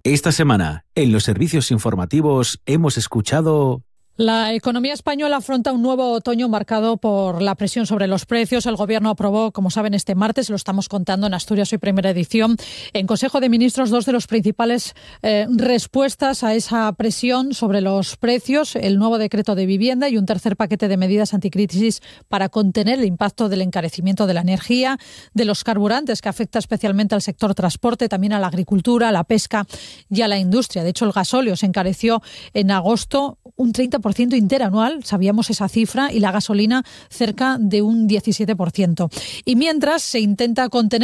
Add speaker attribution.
Speaker 1: Esta semana, en los servicios informativos, hemos escuchado...
Speaker 2: La economía española afronta un nuevo otoño marcado por la presión sobre los precios. El Gobierno aprobó, como saben, este martes, lo estamos contando en Asturias Hoy Primera Edición, en Consejo de Ministros, dos de las principales respuestas a esa presión sobre los precios, el nuevo decreto de vivienda y un tercer paquete de medidas anticrisis para contener el impacto del encarecimiento de la energía, de los carburantes, que afecta especialmente al sector transporte, también a la agricultura, a la pesca y a la industria. De hecho, el gasóleo se encareció en agosto un 30% interanual, sabíamos esa cifra, y la gasolina cerca de un 17%. Y mientras se intenta contener